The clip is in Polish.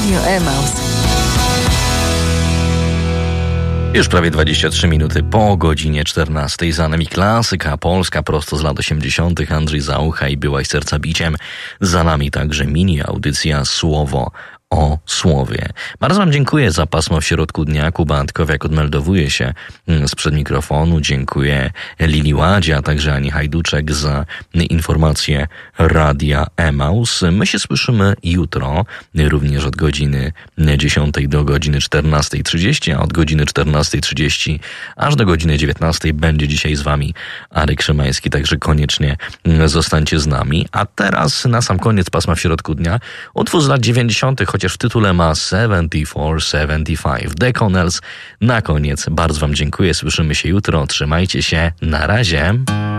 Radio Emaus. Już prawie 23 minuty po godzinie 14. Za nami klasyka polska prosto z lat 80. Andrzej Zaucha i Byłaś serca biciem. Za nami także mini audycja Słowo o słowie. Bardzo wam dziękuję za pasmo w środku dnia. Kuba Antkowiak odmeldowuje się sprzed mikrofonu. Dziękuję Lili Ładzie, a także Ani Hajduczek za informacje Radia Emaus. My się słyszymy jutro, również od godziny 10 do godziny 14:30, a od godziny 14:30 aż do godziny 19 będzie dzisiaj z wami Arek Szymański, także koniecznie zostańcie z nami. A teraz na sam koniec pasma w środku dnia utwór z lat 90., chociaż w tytule ma 74-75. The Connells na koniec. Bardzo wam dziękuję, słyszymy się jutro, trzymajcie się, na razie.